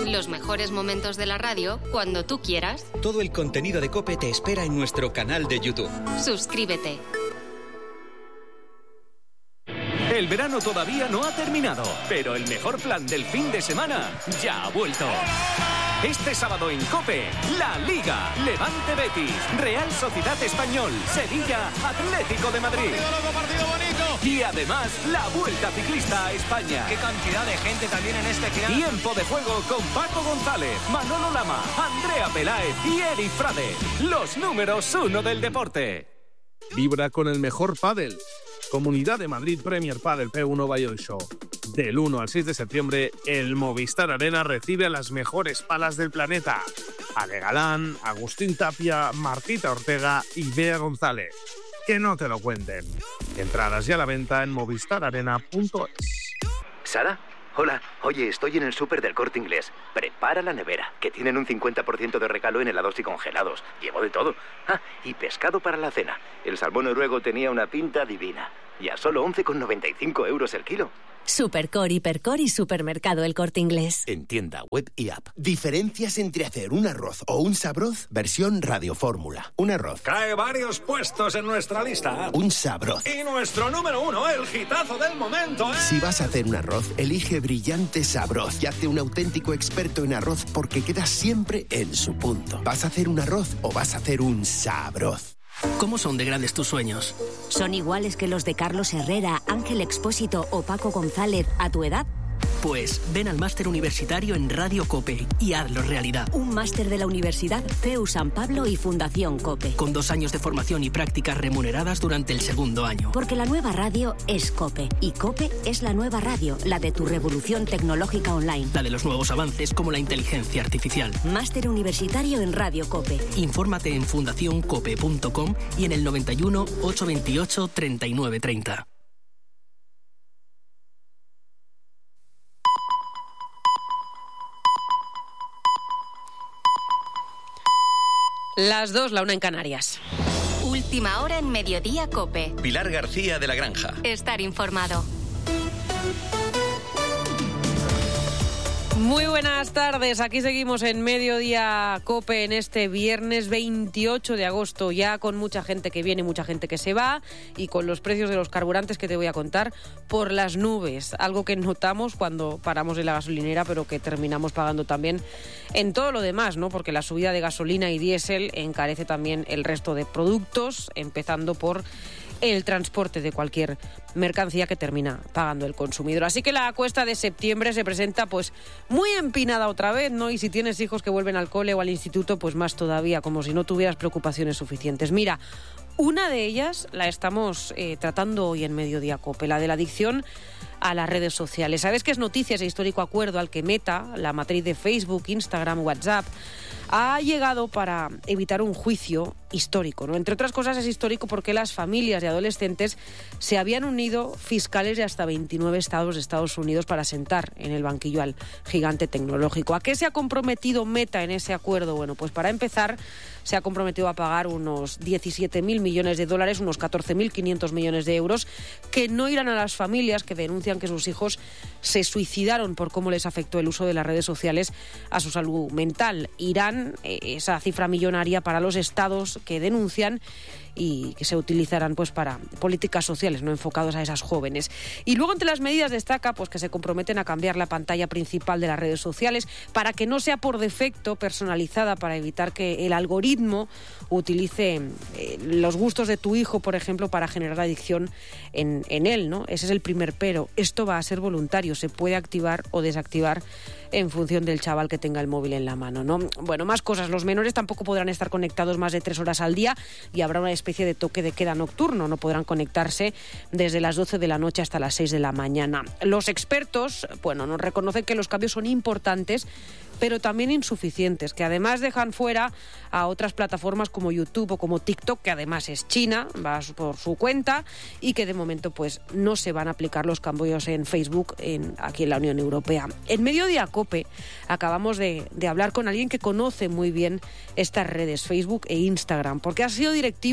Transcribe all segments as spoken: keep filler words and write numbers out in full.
Los mejores momentos de la radio cuando tú quieras. Todo el contenido de COPE te espera en nuestro canal de YouTube. Suscríbete. El verano todavía no ha terminado, pero el mejor plan del fin de semana ya ha vuelto. Este sábado en COPE, La Liga, Levante Betis, Real Sociedad Español, Sevilla, Atlético de Madrid. Partido loco, partido bonito. Y además, la Vuelta Ciclista a España. Qué cantidad de gente también en este final. Tiempo de juego con Paco González, Manolo Lama, Andrea Peláez y Eri Frade. Los números uno del deporte. Vibra con el mejor pádel. Comunidad de Madrid Premier Padel P uno Valladolid Show. Del uno al seis de septiembre, el Movistar Arena recibe a las mejores palas del planeta. Ale Galán, Agustín Tapia, Martita Ortega y Bea González. Que no te lo cuenten. Entradas ya a la venta en movistar arena punto es. ¿Sara? Hola, oye, estoy en el súper del Corte Inglés. Prepara la nevera, que tienen un cincuenta por ciento de regalo en helados y congelados. Llevo de todo. Ah, y pescado para la cena. El salmón noruego tenía una pinta divina. Y a solo once con noventa y cinco euros el kilo. Supercor, Hipercor y Supermercado El Corte Inglés. En tienda web y app. Diferencias entre hacer un arroz o un sabroz, versión radiofórmula. Un arroz. Cae varios puestos en nuestra lista. Un sabroz. Y nuestro número uno, el hitazo del momento, ¿eh? Si vas a hacer un arroz, elige Brillante Sabroz y hazte un auténtico experto en arroz porque quedas siempre en su punto. ¿Vas a hacer un arroz o vas a hacer un sabroz? ¿Cómo son de grandes tus sueños? ¿Son iguales que los de Carlos Herrera, Ángel Expósito o Paco González a tu edad? Pues ven al máster universitario en Radio COPE y hazlo realidad. Un máster de la Universidad C E U San Pablo y Fundación COPE. Con dos años de formación y prácticas remuneradas durante el segundo año. Porque la nueva radio es COPE. Y COPE es la nueva radio, la de tu revolución tecnológica online. La de los nuevos avances como la inteligencia artificial. Máster universitario en Radio COPE. Infórmate en fundación cope punto com y en el noventa y uno, ochocientos veintiocho, treinta y nueve treinta. Las dos, la una en Canarias. Última hora en Mediodía COPE. Pilar García de la Granja. Estar informado. Muy buenas tardes, aquí seguimos en Mediodía COPE en este viernes veintiocho de agosto, ya con mucha gente que viene y mucha gente que se va y con los precios de los carburantes que te voy a contar por las nubes, algo que notamos cuando paramos en la gasolinera pero que terminamos pagando también en todo lo demás, ¿no? Porque la subida de gasolina y diésel encarece también el resto de productos, empezando por el transporte de cualquier mercancía que termina pagando el consumidor. Así que la cuesta de septiembre se presenta pues muy empinada otra vez, ¿no? Y si tienes hijos que vuelven al cole o al instituto, pues más todavía, como si no tuvieras preocupaciones suficientes. Mira, una de ellas la estamos eh, tratando hoy en Mediodía COPE, la de la adicción a las redes sociales. ¿Sabes que es noticia ese histórico acuerdo al que Meta, la matriz de Facebook, Instagram, WhatsApp, ha llegado para evitar un juicio histórico, ¿no? Entre otras cosas es histórico porque las familias de adolescentes se habían unido fiscales de hasta veintinueve estados de Estados Unidos para sentar en el banquillo al gigante tecnológico. ¿A qué se ha comprometido Meta en ese acuerdo? Bueno, pues para empezar se ha comprometido a pagar unos diecisiete mil millones de dólares, unos catorce mil quinientos millones de euros, que no irán a las familias que denuncian que sus hijos se suicidaron por cómo les afectó el uso de las redes sociales a su salud mental. Irán eh, esa cifra millonaria para los estados que denuncian y que se utilizarán pues para políticas sociales no enfocados a esas jóvenes. Y luego entre las medidas destaca pues que se comprometen a cambiar la pantalla principal de las redes sociales para que no sea por defecto personalizada, para evitar que el algoritmo utilice eh, los gustos de tu hijo, por ejemplo, para generar adicción en, en él, ¿no? Ese es el primer pero. Esto va a ser voluntario, se puede activar o desactivar en función del chaval que tenga el móvil en la mano, ¿no? Bueno, más cosas. Los menores tampoco podrán estar conectados más de tres horas al día y habrá una especie de toque de queda nocturno. No podrán conectarse desde las doce de la noche hasta las seis de la mañana. Los expertos, bueno, nos reconocen que los cambios son importantes, pero también insuficientes, que además dejan fuera a otras plataformas como YouTube o como TikTok, que además es China, va por su cuenta, y que de momento pues no se van a aplicar los cambios en Facebook en, aquí en la Unión Europea. En Mediodía COPE acabamos de, de hablar con alguien que conoce muy bien estas redes, Facebook e Instagram, porque ha sido directivo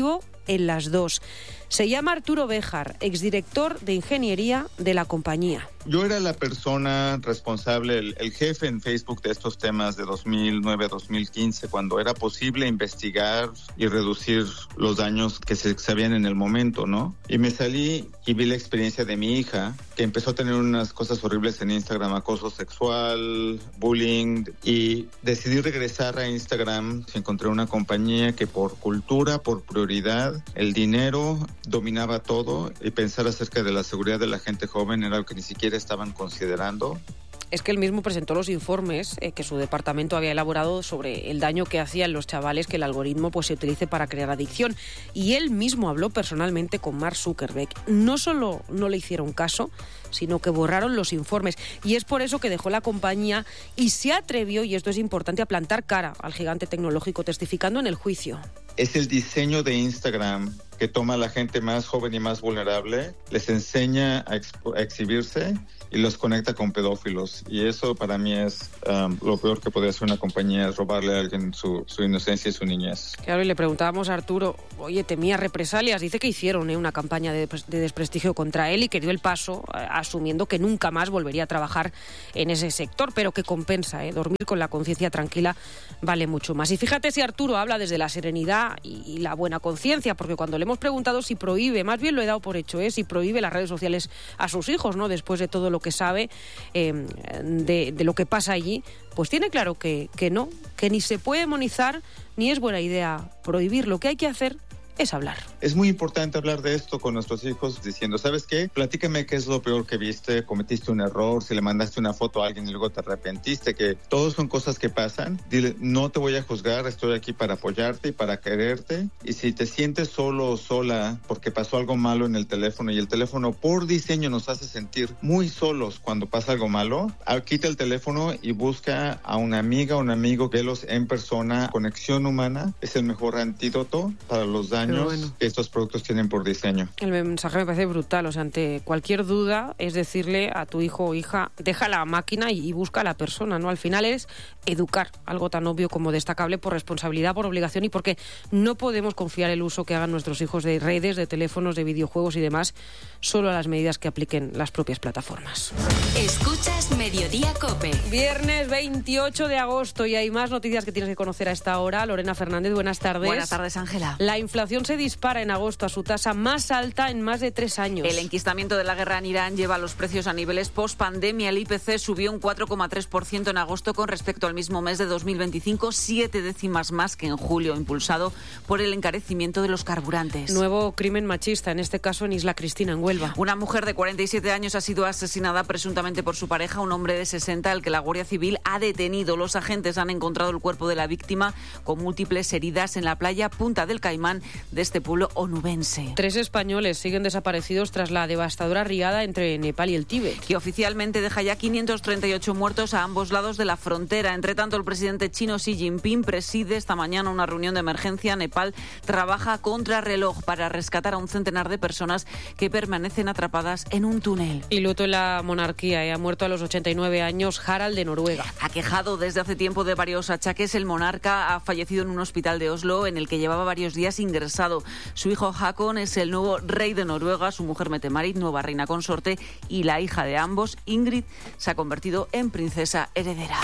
en las dos. Se llama Arturo Béjar, exdirector de ingeniería de la compañía. Yo era la persona responsable, el, el jefe en Facebook de estos temas de dos mil nueve a dos mil quince, cuando era posible investigar y reducir los daños que se sabían en el momento, ¿no? Y me salí y vi la experiencia de mi hija, que empezó a tener unas cosas horribles en Instagram, acoso sexual, bullying, y decidí regresar a Instagram. Encontré una compañía que por cultura, por prioridad, el dinero dominaba todo, y pensar acerca de la seguridad de la gente joven era algo que ni siquiera estaban considerando. Es que él mismo presentó los informes eh, que su departamento había elaborado sobre el daño que hacían los chavales que el algoritmo pues se utilice para crear adicción. Y él mismo habló personalmente con Mark Zuckerberg. No solo no le hicieron caso, sino que borraron los informes. Y es por eso que dejó la compañía y se atrevió, y esto es importante, a plantar cara al gigante tecnológico, testificando en el juicio. Es el diseño de Instagram que toma a la gente más joven y más vulnerable, les enseña a, expo- a exhibirse y los conecta con pedófilos. Y eso para mí es um, lo peor que podría hacer una compañía, es robarle a alguien su, su inocencia y su niñez. Claro, y le preguntábamos a Arturo, oye, temía represalias. Dice que hicieron eh, una campaña de, de desprestigio contra él y que dio el paso eh, asumiendo que nunca más volvería a trabajar en ese sector, pero que compensa, eh, dormir con la conciencia tranquila vale mucho más. Y fíjate si Arturo habla desde la serenidad y, y la buena conciencia, porque cuando le hemos preguntado si prohíbe, más bien lo he dado por hecho, ¿eh? si prohíbe las redes sociales a sus hijos, ¿no? Después de todo lo que sabe eh, de, de lo que pasa allí, pues tiene claro que, que no, que ni se puede demonizar ni es buena idea prohibir. Lo que hay que hacer es hablar. Es muy importante hablar de esto con nuestros hijos, diciendo, ¿sabes qué? Platícame qué es lo peor que viste, cometiste un error, si le mandaste una foto a alguien y luego te arrepentiste, que todos son cosas que pasan. Dile, no te voy a juzgar, estoy aquí para apoyarte y para quererte. Y si te sientes solo o sola porque pasó algo malo en el teléfono, y el teléfono por diseño nos hace sentir muy solos cuando pasa algo malo, quita el teléfono y busca a una amiga o un amigo, velos en persona. Conexión humana es el mejor antídoto para los daños Bueno. que estos productos tienen por diseño. El mensaje me parece brutal, o sea, ante cualquier duda es decirle a tu hijo o hija, deja la máquina y, y busca a la persona, ¿no? Al final es educar, algo tan obvio como destacable por responsabilidad, por obligación y porque no podemos confiar el uso que hagan nuestros hijos de redes, de teléfonos, de videojuegos y demás, solo a las medidas que apliquen las propias plataformas. Escuchas Mediodía COPE. Viernes veintiocho de agosto y hay más noticias que tienes que conocer a esta hora. Lorena Fernández, buenas tardes. Buenas tardes, Ángela. La inflación se dispara en agosto a su tasa más alta en más de tres años. El enquistamiento de la guerra en Irán lleva los precios a niveles post-pandemia. El I P C subió un cuatro coma tres por ciento en agosto con respecto al mismo mes de dos mil veinticinco, siete décimas más que en julio, impulsado por el encarecimiento de los carburantes. Nuevo crimen machista, en este caso en Isla Cristina, en Huelva. Una mujer de cuarenta y siete años ha sido asesinada presuntamente por su pareja, un hombre de sesenta, al que la Guardia Civil ha detenido. Los agentes han encontrado el cuerpo de la víctima con múltiples heridas en la playa Punta del Caimán de este pueblo onubense. Tres españoles siguen desaparecidos tras la devastadora riada entre Nepal y el Tíbet. Que oficialmente deja ya quinientos treinta y ocho muertos a ambos lados de la frontera. Entre tanto, el presidente chino Xi Jinping preside esta mañana una reunión de emergencia. Nepal trabaja contra reloj para rescatar a un centenar de personas que permanecen atrapadas en un túnel. Y luto en la monarquía. Ha muerto a los ochenta y nueve años Harald de Noruega. Aquejado desde hace tiempo de varios achaques, el monarca ha fallecido en un hospital de Oslo en el que llevaba varios días ingresado. Su hijo Haakon es el nuevo rey de Noruega, su mujer Mette-Marit, nueva reina consorte, y la hija de ambos, Ingrid, se ha convertido en princesa heredera.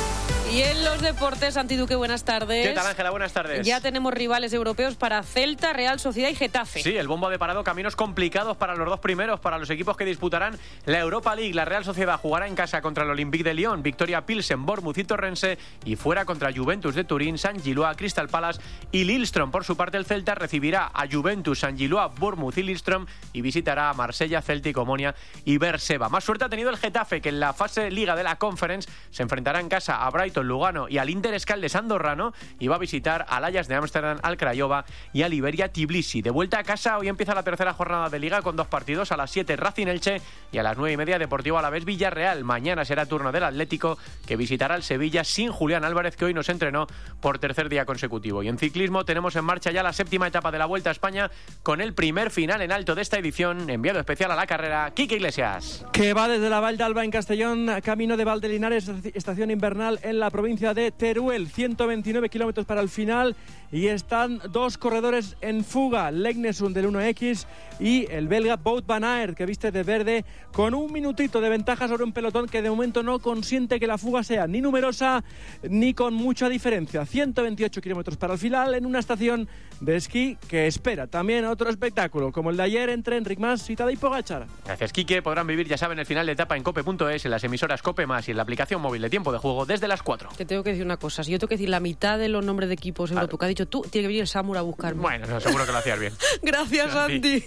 Y en los deportes, Santi Duque, buenas tardes. ¿Qué tal, Ángela? Buenas tardes. Ya tenemos rivales europeos para Celta, Real Sociedad y Getafe. Sí, el bombo ha deparado caminos complicados para los dos primeros, para los equipos que disputarán la Europa League. La Real Sociedad jugará en casa contra el Olympique de Lyon, Victoria Pilsen, Bournemouth y Torrense, y fuera contra Juventus de Turín, San Gilois, Crystal Palace y Lillestrøm. Por su parte, el Celta recibirá a Juventus, San Gilois, Bournemouth y Lillestrøm y visitará a Marsella, Celtic, Omonia y Berseba. Más suerte ha tenido el Getafe, que en la fase Liga de la Conference se enfrentará en casa a Brighton, Lugano y al Inter Escaldes andorrano, y va a visitar al Ajax de Ámsterdam, al Craiova y al Iberia Tbilisi. De vuelta a casa, hoy empieza la tercera jornada de Liga con dos partidos. A las siete Racing Elche y a las nueve y media Deportivo Alavés Villarreal. Mañana será turno del Atlético, que visitará al Sevilla sin Julián Álvarez, que hoy nos entrenó por tercer día consecutivo. Y en ciclismo tenemos en marcha ya la séptima etapa de la Vuelta a España, con el primer final en alto de esta edición. Enviado especial a la carrera, Quique Iglesias. Que va desde la Vall d'Alba en Castellón, camino de Valdelinares, estación invernal en la provincia de Teruel. ciento veintinueve kilómetros para el final y están dos corredores en fuga, Legnesund del uno equis y el belga Wout van Aert, que viste de verde, con un minutito de ventaja sobre un pelotón que de momento no consiente que la fuga sea ni numerosa ni con mucha diferencia. ciento veintiocho kilómetros para el final en una estación de esquí que espera también otro espectáculo, como el de ayer entre Enric Mas y Tadej Pogačar. Gracias, Quique. Podrán vivir, ya saben, el final de etapa en cope punto es, en las emisoras Cope Más y en la aplicación móvil de Tiempo de Juego desde las cuatro. Te tengo que decir una cosa. Si yo tengo que decir la mitad de los nombres de equipos europeos que ha dicho tú, tiene que venir el Samur a buscarme. Bueno, no, seguro que lo hacías bien. Gracias, Santi.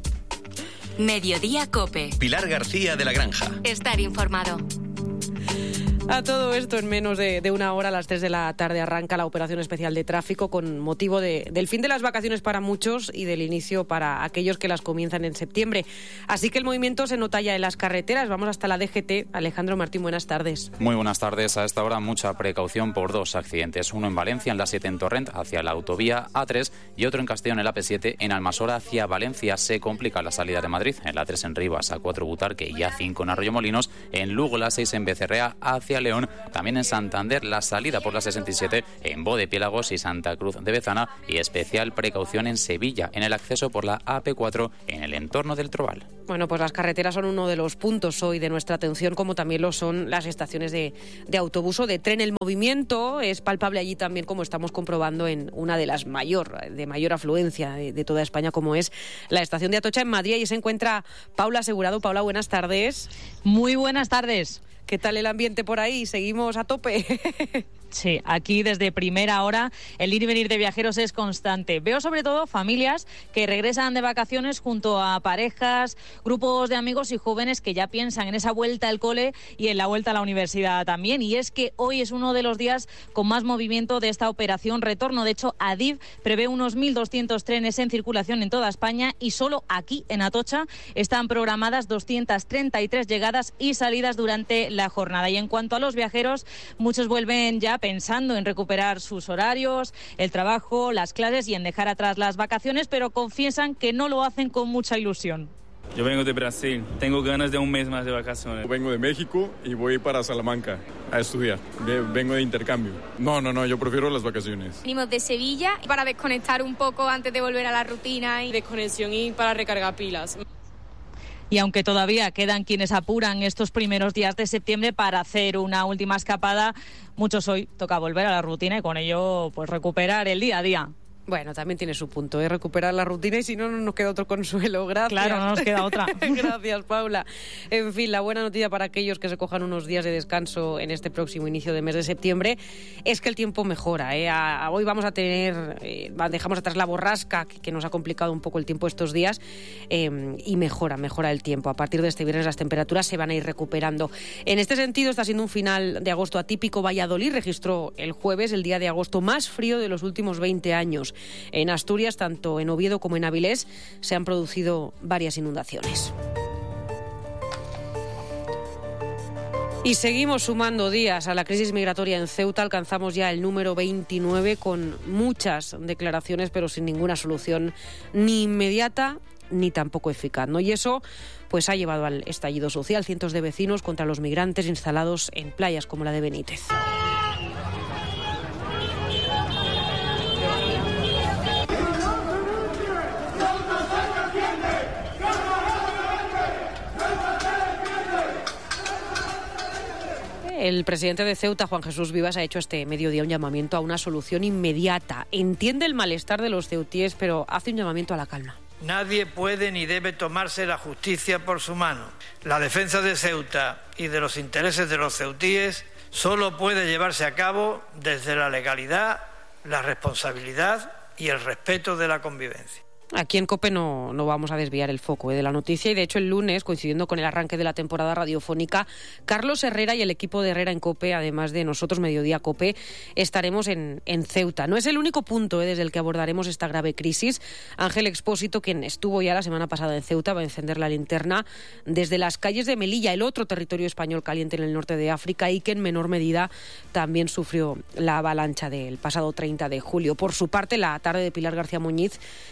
Mediodía Cope. Pilar García de la Granja. Estar informado. A todo esto, en menos de, de una hora, a las tres de la tarde, arranca la operación especial de tráfico con motivo de, del fin de las vacaciones para muchos y del inicio para aquellos que las comienzan en septiembre. Así que el movimiento se nota ya en las carreteras. Vamos hasta la D G T. Alejandro Martín, buenas tardes. Muy buenas tardes. A esta hora mucha precaución por dos accidentes. Uno en Valencia, en la siete en Torrent, hacia la autovía A tres, y otro en Castellón, en la A P siete, en Almasora, hacia Valencia. Se complica la salida de Madrid, en la tres en Rivas, A cuatro Butarque y A cinco en Arroyomolinos. En Lugo, la seis en Becerrea, hacia León. También en Santander, la salida por la sesenta y siete en Bodepiélagos y Santa Cruz de Bezana, y especial precaución en Sevilla, en el acceso por la A P cuatro en el entorno del Trobal. Bueno, pues las carreteras son uno de los puntos hoy de nuestra atención, como también lo son las estaciones de, de autobús o de tren. El movimiento es palpable allí también, como estamos comprobando en una de las mayor, de mayor afluencia de, de toda España, como es la estación de Atocha en Madrid. Y se encuentra Paula Asegurado. Paula, buenas tardes. Muy buenas tardes. ¿Qué tal el ambiente por ahí? ¿Seguimos a tope? Sí, aquí desde primera hora el ir y venir de viajeros es constante. Veo sobre todo familias que regresan de vacaciones junto a parejas, grupos de amigos y jóvenes que ya piensan en esa vuelta al cole y en la vuelta a la universidad también. Y es que hoy es uno de los días con más movimiento de esta operación retorno. De hecho, Adif prevé unos mil doscientos trenes en circulación en toda España y solo aquí, en Atocha, están programadas doscientas treinta y tres llegadas y salidas durante la jornada. Y en cuanto a los viajeros, muchos vuelven ya pensando en recuperar sus horarios, el trabajo, las clases y en dejar atrás las vacaciones, pero confiesan que no lo hacen con mucha ilusión. Yo vengo de Brasil, tengo ganas de un mes más de vacaciones. Yo vengo de México y voy para Salamanca a estudiar. Vengo de intercambio. No, no, no, yo prefiero las vacaciones. Venimos de Sevilla para desconectar un poco antes de volver a la rutina. Y desconexión y para recargar pilas. Y aunque todavía quedan quienes apuran estos primeros días de septiembre para hacer una última escapada, muchos hoy toca volver a la rutina y con ello pues recuperar el día a día. Bueno, también tiene su punto, ¿eh? Recuperar la rutina y si no, no nos queda otro consuelo. Gracias. Claro, no nos queda otra. Gracias, Paula. En fin, la buena noticia para aquellos que se cojan unos días de descanso en este próximo inicio de mes de septiembre es que el tiempo mejora, ¿eh? A, a hoy vamos a tener, eh, dejamos atrás la borrasca que, que nos ha complicado un poco el tiempo estos días eh, y mejora, mejora el tiempo. A partir de este viernes las temperaturas se van a ir recuperando. En este sentido está siendo un final de agosto atípico. Valladolid registró el jueves el día de agosto más frío de los últimos veinte años. En Asturias, tanto en Oviedo como en Avilés, se han producido varias inundaciones. Y seguimos sumando días a la crisis migratoria en Ceuta. Alcanzamos ya el número veintinueve con muchas declaraciones, pero sin ninguna solución ni inmediata ni tampoco eficaz, ¿no? Y eso pues ha llevado al estallido social. Cientos de vecinos contra los migrantes instalados en playas como la de Benítez. El presidente de Ceuta, Juan Jesús Vivas, ha hecho este mediodía un llamamiento a una solución inmediata. Entiende el malestar de los ceutíes, pero hace un llamamiento a la calma. Nadie puede ni debe tomarse la justicia por su mano. La defensa de Ceuta y de los intereses de los ceutíes solo puede llevarse a cabo desde la legalidad, la responsabilidad y el respeto de la convivencia. Aquí en COPE no, no vamos a desviar el foco ¿eh? de la noticia y de hecho el lunes, coincidiendo con el arranque de la temporada radiofónica, Carlos Herrera y el equipo de Herrera en COPE, además de nosotros, Mediodía COPE, estaremos en, en Ceuta. No es el único punto ¿eh? desde el que abordaremos esta grave crisis. Ángel Expósito, quien estuvo ya la semana pasada en Ceuta, va a encender la linterna desde las calles de Melilla, el otro territorio español caliente en el norte de África y que en menor medida también sufrió la avalancha del pasado treinta de julio. Por su parte, la tarde de Pilar García Muñiz se traslada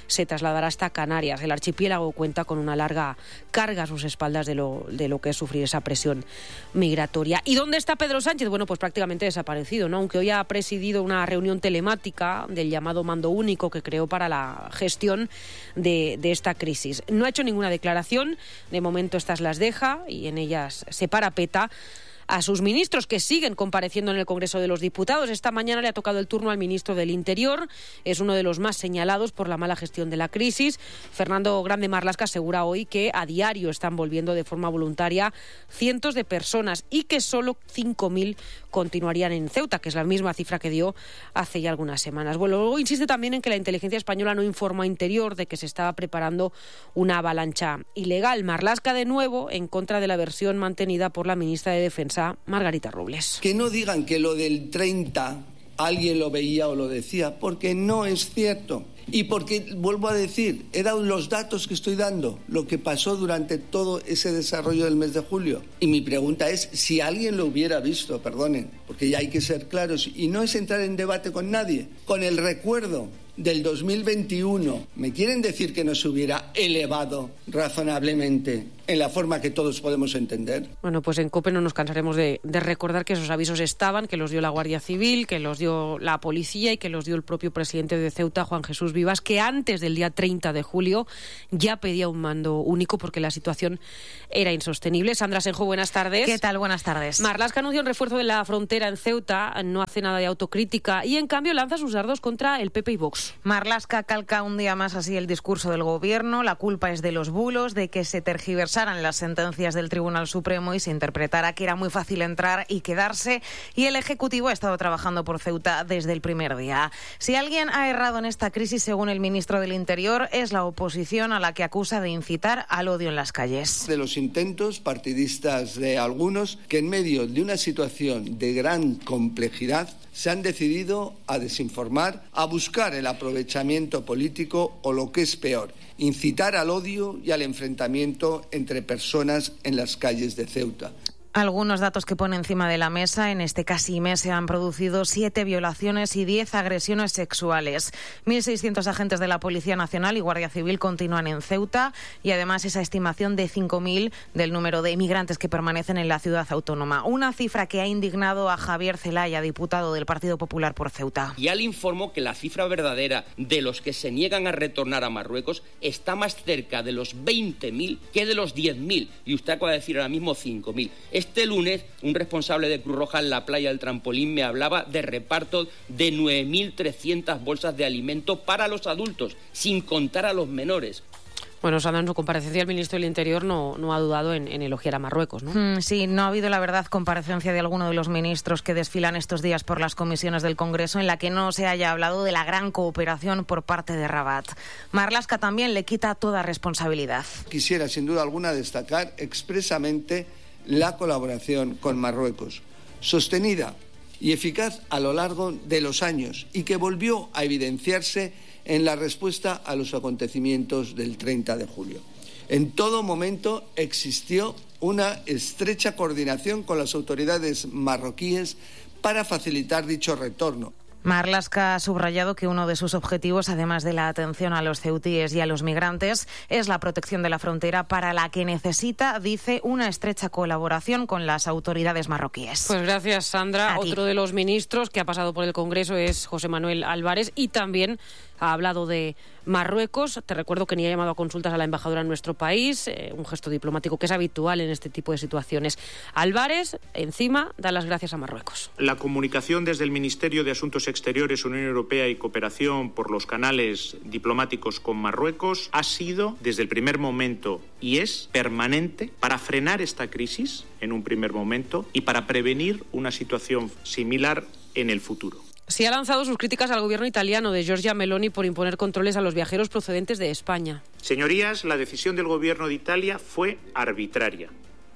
trasladará hasta Canarias. El archipiélago cuenta con una larga carga a sus espaldas de lo, de lo que es sufrir esa presión migratoria. ¿Y dónde está Pedro Sánchez? Bueno, pues prácticamente desaparecido, ¿no? Aunque hoy ha presidido una reunión telemática del llamado mando único que creó para la gestión de, de esta crisis. No ha hecho ninguna declaración, de momento estas las deja y en ellas se parapeta a sus ministros, que siguen compareciendo en el Congreso de los Diputados. Esta mañana le ha tocado el turno al ministro del Interior. Es uno de los más señalados por la mala gestión de la crisis. Fernando Grande Marlaska asegura hoy que a diario están volviendo de forma voluntaria cientos de personas y que solo cinco mil continuarían en Ceuta, que es la misma cifra que dio hace ya algunas semanas. Bueno, luego insiste también en que la inteligencia española no informa a Interior de que se estaba preparando una avalancha ilegal. Marlaska, de nuevo, en contra de la versión mantenida por la ministra de Defensa, Margarita Robles. Que no digan que lo del treinta alguien lo veía o lo decía, porque no es cierto. Y porque, vuelvo a decir, he dado los datos que estoy dando, lo que pasó durante todo ese desarrollo del mes de julio. Y mi pregunta es, si alguien lo hubiera visto, perdonen, porque ya hay que ser claros, y no es entrar en debate con nadie, con el recuerdo del dos mil veintiuno, ¿me quieren decir que no se hubiera elevado razonablemente en la forma que todos podemos entender? Bueno, pues en COPE no nos cansaremos de, de recordar que esos avisos estaban, que los dio la Guardia Civil, que los dio la policía y que los dio el propio presidente de Ceuta, Juan Jesús Vivas, que antes del día treinta de julio ya pedía un mando único porque la situación era insostenible. Sandra Senjo, buenas tardes. ¿Qué tal? Buenas tardes. Marlaska anunció un refuerzo de la frontera en Ceuta, no hace nada de autocrítica y en cambio lanza sus dardos contra el P P y Vox. Marlaska calca un día más así el discurso del gobierno. La culpa es de los bulos, de que se tergiversaran las sentencias del Tribunal Supremo y se interpretara que era muy fácil entrar y quedarse. Y el Ejecutivo ha estado trabajando por Ceuta desde el primer día. Si alguien ha errado en esta crisis, según el ministro del Interior, es la oposición, a la que acusa de incitar al odio en las calles. De los intentos partidistas de algunos que en medio de una situación de gran complejidad se han decidido a desinformar, a buscar el aprovechamiento político o, lo que es peor, incitar al odio y al enfrentamiento entre personas en las calles de Ceuta. Algunos datos que pone encima de la mesa. En este casi mes se han producido siete violaciones y diez agresiones sexuales. mil seiscientos agentes de la Policía Nacional y Guardia Civil continúan en Ceuta y además esa estimación de cinco mil del número de emigrantes que permanecen en la ciudad autónoma. Una cifra que ha indignado a Javier Zelaya, diputado del Partido Popular por Ceuta. Ya le informo que la cifra verdadera de los que se niegan a retornar a Marruecos está más cerca de los veinte mil que de los diez mil. Y usted acaba de decir ahora mismo cinco mil. Este lunes, un responsable de Cruz Roja en la playa del Trampolín me hablaba de reparto de nueve mil trescientas bolsas de alimento para los adultos, sin contar a los menores. Bueno, Sandra, en su comparecencia el ministro del Interior no, no ha dudado en, en elogiar a Marruecos, ¿no? Mm, sí, no ha habido, la verdad, comparecencia de alguno de los ministros que desfilan estos días por las comisiones del Congreso en la que no se haya hablado de la gran cooperación por parte de Rabat. Marlaska también le quita toda responsabilidad. Quisiera, sin duda alguna, destacar expresamente la colaboración con Marruecos, sostenida y eficaz a lo largo de los años y que volvió a evidenciarse en la respuesta a los acontecimientos del treinta de julio. En todo momento existió una estrecha coordinación con las autoridades marroquíes para facilitar dicho retorno. Marlaska ha subrayado que uno de sus objetivos, además de la atención a los ceutíes y a los migrantes, es la protección de la frontera, para la que necesita, dice, una estrecha colaboración con las autoridades marroquíes. Pues gracias, Sandra. Otro de los ministros que ha pasado por el Congreso es José Manuel Álvarez y también ha hablado de Marruecos. Te recuerdo que ni ha llamado a consultas a la embajadora en nuestro país, eh, un gesto diplomático que es habitual en este tipo de situaciones. Álvarez, encima, da las gracias a Marruecos. La comunicación desde el Ministerio de Asuntos Exteriores, Unión Europea y Cooperación por los canales diplomáticos con Marruecos ha sido, desde el primer momento, y es permanente, para frenar esta crisis en un primer momento y para prevenir una situación similar en el futuro. Sí ha lanzado sus críticas al gobierno italiano de Giorgia Meloni por imponer controles a los viajeros procedentes de España. Señorías, la decisión del gobierno de Italia fue arbitraria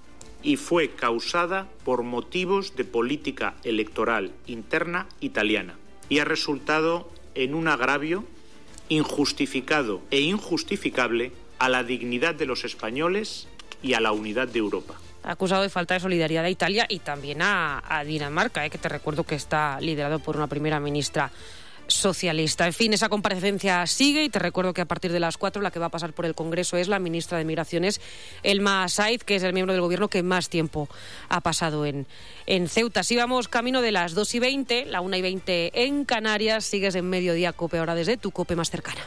y fue causada por motivos de política electoral interna italiana y ha resultado en un agravio injustificado e injustificable a la dignidad de los españoles y a la unidad de Europa. Ha acusado de falta de solidaridad a Italia y también a, a Dinamarca, eh, que te recuerdo que está liderado por una primera ministra socialista. En fin, esa comparecencia sigue y te recuerdo que a partir de las cuatro la que va a pasar por el Congreso es la ministra de Migraciones, Elma Saiz, que es el miembro del Gobierno que más tiempo ha pasado en, en Ceuta. Así vamos camino de las dos y veinte, la una y veinte en Canarias. Sigues en Mediodía COPE, ahora desde tu COPE más cercana.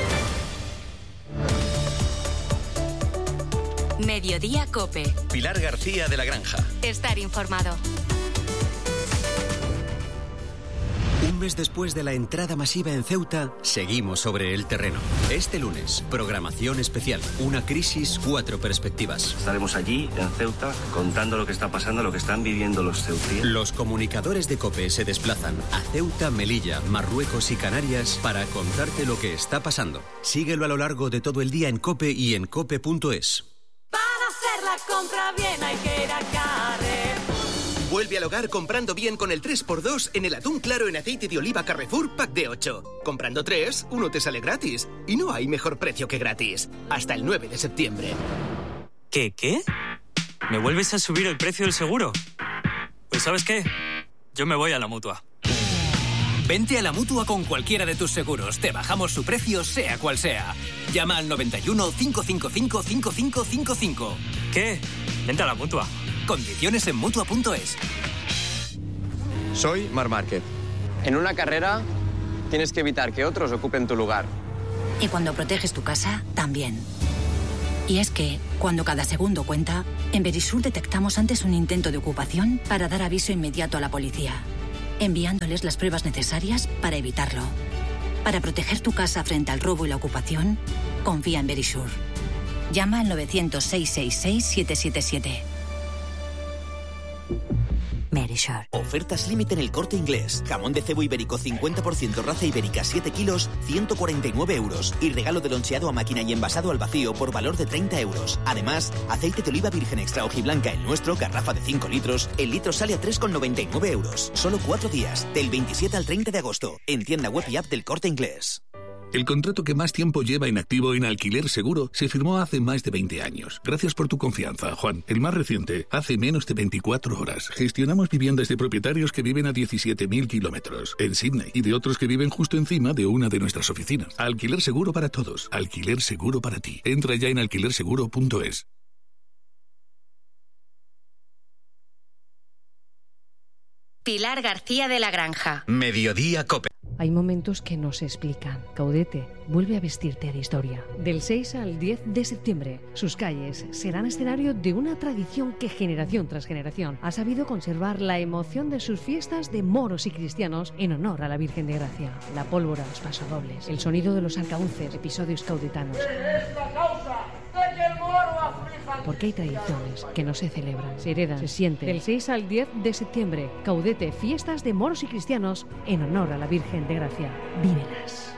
Mediodía COPE. Pilar García de la Granja. Estar informado. Un mes después de la entrada masiva en Ceuta, seguimos sobre el terreno. Este lunes, programación especial. Una crisis, cuatro perspectivas. Estaremos allí, en Ceuta, contando lo que está pasando, lo que están viviendo los ceutíes. Los comunicadores de COPE se desplazan a Ceuta, Melilla, Marruecos y Canarias para contarte lo que está pasando. Síguelo a lo largo de todo el día en COPE y en cope punto es. Para hacer la compra bien hay que ir a Carrefour. Vuelve al hogar comprando bien con el tres por dos en el atún claro en aceite de oliva Carrefour Pack de ocho. Comprando tres, uno te sale gratis. Y no hay mejor precio que gratis. Hasta el nueve de septiembre. ¿Qué, qué? ¿Me vuelves a subir el precio del seguro? Pues ¿sabes qué? Yo me voy a la Mutua. Vente a la Mutua con cualquiera de tus seguros. Te bajamos su precio, sea cual sea. Llama al noventa y uno, cinco cinco cinco, cinco cinco cinco cinco. ¿Qué? Vente a la Mutua. Condiciones en mutua punto es. Soy Marc Márquez. En una carrera tienes que evitar que otros ocupen tu lugar. Y cuando proteges tu casa, también. Y es que, cuando cada segundo cuenta, en Verisur detectamos antes un intento de ocupación para dar aviso inmediato a la policía, enviándoles las pruebas necesarias para evitarlo. Para proteger tu casa frente al robo y la ocupación, confía en Verisur. Llama al novecientos, seiscientos sesenta y seis, siete siete siete. Verisur. Ofertas límite en El Corte Inglés. Jamón de cebo ibérico cincuenta por ciento raza ibérica siete kilos, ciento cuarenta y nueve euros. Y regalo de loncheado a máquina y envasado al vacío por valor de treinta euros. Además, aceite de oliva virgen extra hojiblanca el nuestro, garrafa de cinco litros. El litro sale a tres con noventa y nueve euros. Solo cuatro días, del veintisiete al treinta de agosto. En tienda web y app del Corte Inglés. El contrato que más tiempo lleva inactivo en Alquiler Seguro se firmó hace más de veinte años. Gracias por tu confianza, Juan. El más reciente, hace menos de veinticuatro horas. Gestionamos viviendas de propietarios que viven a diecisiete mil kilómetros en Sydney y de otros que viven justo encima de una de nuestras oficinas. Alquiler Seguro para todos. Alquiler Seguro para ti. Entra ya en alquiler seguro punto es. Pilar García de la Granja. Mediodía COPE. Hay momentos que no se explican. Caudete vuelve a vestirte de historia. Del seis al diez de septiembre, sus calles serán escenario de una tradición que generación tras generación ha sabido conservar la emoción de sus fiestas de moros y cristianos en honor a la Virgen de Gracia. La pólvora, los pasodobles, el sonido de los arcabuces, episodios caudetanos. Porque hay tradiciones que no se celebran, se heredan, se sienten. Del seis al diez de septiembre, Caudete, fiestas de moros y cristianos en honor a la Virgen de Gracia. Vívelas.